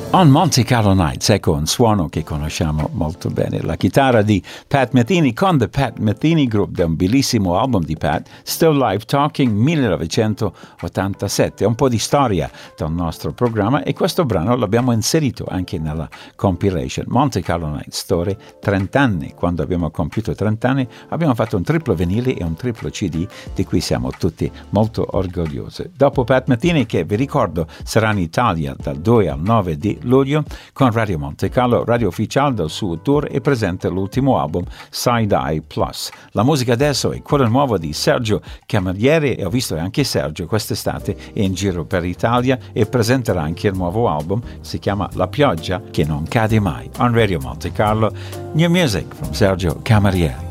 On Monte Carlo Nights, ecco un suono che conosciamo molto bene, la chitarra di Pat Metheny con The Pat Metheny Group, da un bellissimo album di Pat, Still Live Talking 1987, un po' di storia del nostro programma e questo brano l'abbiamo inserito anche nella compilation Monte Carlo Nights Story 30 anni. Quando abbiamo compiuto 30 anni abbiamo fatto un triplo vinile e un triplo CD di cui siamo tutti molto orgogliosi. Dopo Pat Metheny, che vi ricordo sarà in Italia dal 2 al 9 di luglio con Radio Monte Carlo, radio ufficiale del suo tour, e presenta l'ultimo album Side Eye Plus. La musica adesso è quella nuova di Sergio Camarieri e ho visto anche Sergio quest'estate in giro per l'Italia e presenterà anche il nuovo album, si chiama La pioggia che non cade mai. On Radio Monte Carlo, new music from Sergio Camarieri.